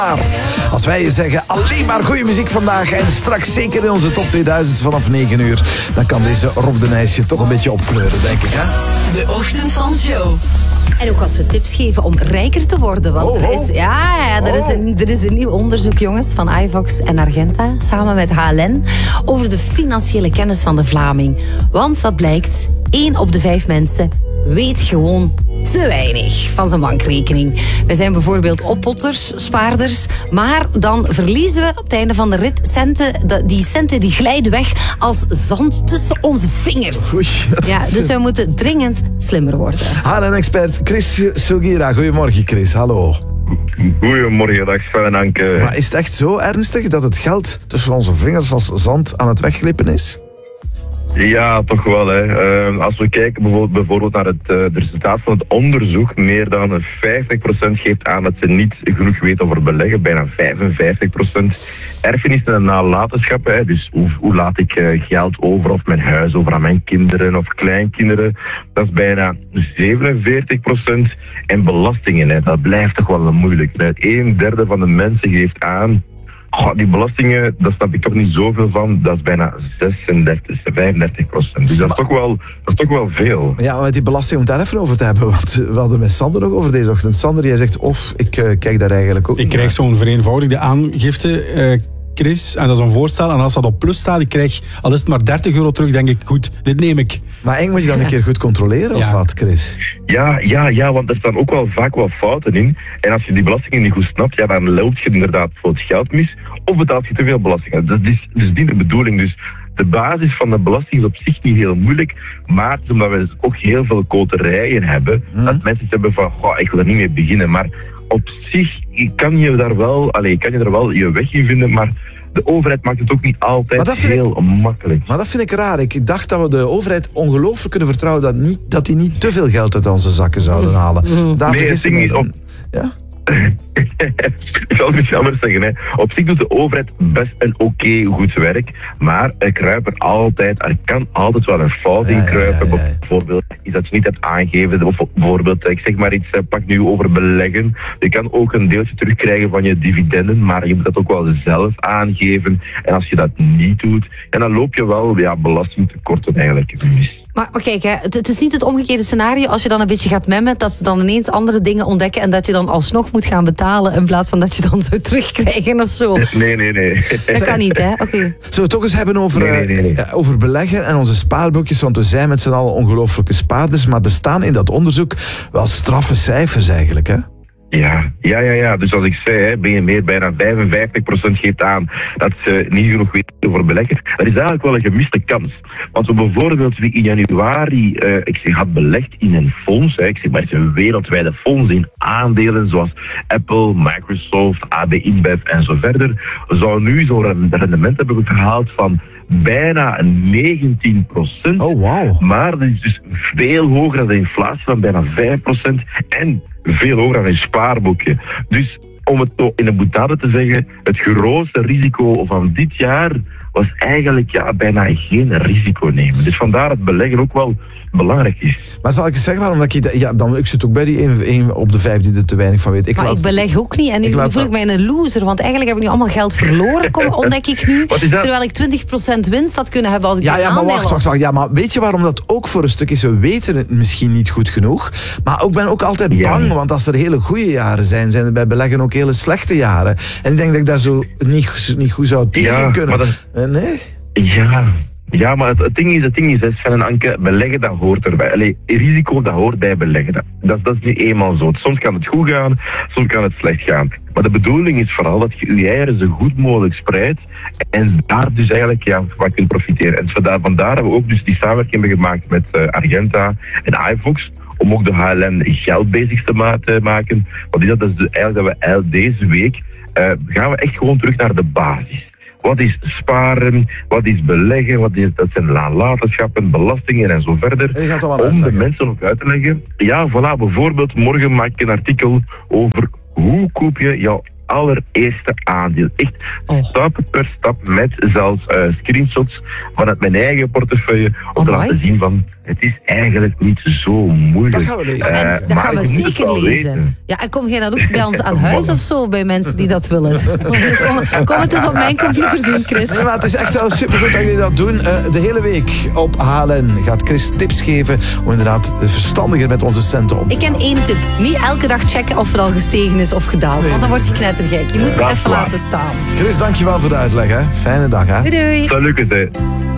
Als wij zeggen alleen maar goede muziek vandaag en straks zeker in onze top 2000 vanaf 9 uur, dan kan deze Rob de Nijs je toch een beetje opfleuren, denk ik, hè? De Ochtend van Show. En ook als we tips geven om rijker te worden. Want er is een nieuw onderzoek, jongens, van iVox en Argenta, samen met HLN, over de financiële kennis van de Vlaming. Want wat blijkt? 1 op de 5 mensen weet gewoon te weinig van zijn bankrekening. Wij zijn bijvoorbeeld oppotters, spaarders, maar dan verliezen we op het einde van de rit centen. Die centen die glijden weg als zand tussen onze vingers. Oei, ja, dus wij moeten dringend slimmer worden. HLN-expert Chris Sugira. Goedemorgen, Chris. Hallo. Goedemorgen, dag Sven en Anke. Maar is het echt zo ernstig dat het geld tussen onze vingers als zand aan het wegglippen is? Ja, toch wel. Hè. Als we kijken bijvoorbeeld naar het resultaat van het onderzoek, meer dan 50% geeft aan dat ze niet genoeg weten over beleggen. Bijna 55%. Erfenissen en nalatenschappen, hè. Dus hoe laat ik geld over of mijn huis over aan mijn kinderen of kleinkinderen. Dat is bijna 47%. En belastingen, hè, dat blijft toch wel moeilijk. 1/3 van de mensen geeft aan... die belastingen, daar snap ik toch niet zoveel van. Dat is bijna 35%. Dus dat is toch wel veel. Ja, maar met die belasting om het daar even over te hebben. Want we hadden met Sander nog over deze ochtend. Sander, jij zegt, ik kijk daar eigenlijk ook Ik krijg zo'n vereenvoudigde aangifte, Chris. En dat is een voorstel. En als dat op plus staat, ik krijg al is het maar €30 terug, denk ik, goed, dit neem ik. Maar eng moet je dan een keer goed controleren, of wat, Chris? Ja, want er staan ook wel vaak wel fouten in. En als je die belastingen niet goed snapt, ja, dan loopt je inderdaad voor het geld mis. Of betaalt je te veel belastingen. Dat is dus niet de bedoeling. Dus de basis van de belasting is op zich niet heel moeilijk. Maar omdat we dus ook heel veel koterijen hebben, dat mensen hebben van, ik wil er niet mee beginnen. Maar op zich kan je daar wel je weg in vinden, maar de overheid maakt het ook niet altijd heel makkelijk. Maar dat vind ik raar. Ik dacht dat we de overheid ongelooflijk kunnen vertrouwen dat die niet te veel geld uit onze zakken zouden halen. Daar vergis ik me dan. Ja? Ik zal het iets anders zeggen. Hè. Op zich doet de overheid best een goed werk, maar er kan altijd wel een fout in kruipen. Bijvoorbeeld iets dat je niet hebt aangegeven. Of bijvoorbeeld, ik zeg maar iets, pak nu over beleggen. Je kan ook een deeltje terugkrijgen van je dividenden, maar je moet dat ook wel zelf aangeven. En als je dat niet doet, dan loop je wel belastingtekorten eigenlijk mis. Maar kijk, het is niet het omgekeerde scenario als je dan een beetje gaat memmen, dat ze dan ineens andere dingen ontdekken en dat je dan alsnog moet gaan betalen in plaats van dat je dan zou terugkrijgen of zo. Nee. Dat kan niet, hè? Oké. Zullen we het toch eens hebben over beleggen en onze spaarboekjes, want we zijn met z'n allen ongelooflijke spaarders, maar er staan in dat onderzoek wel straffe cijfers eigenlijk, hè? Ja. Dus als ik zei, bijna 55% geeft aan dat ze niet genoeg weten over beleggen. Dat is eigenlijk wel een gemiste kans. Want zo bijvoorbeeld wie in januari had belegd in een fonds, ik zeg maar een wereldwijde fonds in aandelen zoals Apple, Microsoft, AB InBev en zo verder, zou nu zo'n rendement hebben gehaald van bijna 19%. Oh, wow. Maar dat is dus veel hoger dan de inflatie van bijna 5% en veel hoger dan een spaarboekje. Dus om het in een boutade te zeggen, het grootste risico van dit jaar was eigenlijk bijna geen risico nemen. Dus vandaar dat beleggen ook wel belangrijk is. Maar zal ik eens zeggen waarom ik zit ook bij die 1 op de 5 die er te weinig van weet. Ik beleg ook niet en nu voel ik mij een loser, want eigenlijk heb ik nu allemaal geld verloren, ontdek ik nu. Terwijl ik 20% winst had kunnen hebben als ik maar wacht. Ja, maar weet je waarom dat ook voor een stuk is? We weten het misschien niet goed genoeg, maar ik ben ook altijd bang, want als er hele goede jaren zijn er bij beleggen ook hele slechte jaren. En ik denk dat ik daar zo niet goed zou tegen kunnen. Nee? Ja, maar het ding is, Sven en Anke, beleggen dat hoort erbij. Risico dat hoort bij beleggen. Dat is niet eenmaal zo. Soms kan het goed gaan, soms kan het slecht gaan. Maar de bedoeling is vooral dat je je eieren zo goed mogelijk spreidt en daar dus eigenlijk van kunt profiteren. En vandaar hebben we ook dus die samenwerking hebben gemaakt met Argenta en iVox, om ook de HLN geldbasics te maken. Want dat is eigenlijk dat we deze week gaan we echt gewoon terug naar de basis. Wat is sparen? Wat is beleggen? Dat zijn nalatenschappen, belastingen en zo verder. Om de mensen ook uit te leggen. Ja, voilà. Bijvoorbeeld morgen maak ik een artikel over hoe koop je jouw allereerste aandeel. Echt stap per stap met zelfs screenshots vanuit mijn eigen portefeuille om te laten zien van het is eigenlijk niet zo moeilijk. Dat gaan we lezen. Dat gaan we zeker lezen. Weten. Ja, en kom jij dan ook bij ons aan huis of zo, bij mensen die dat willen? Kom het eens op mijn computer doen, Chris. Nee, maar het is echt wel supergoed dat jullie dat doen. De hele week op HLN gaat Chris tips geven om inderdaad verstandiger met onze centen om te Ik ken 1 tip. Niet elke dag checken of het al gestegen is of gedaald. Want dan word je knettergek. Je moet het Dat is even waar. laten staan. Chris, dankjewel voor de uitleg. Hè. Fijne dag. Hè. Doei doei. Salut, hè.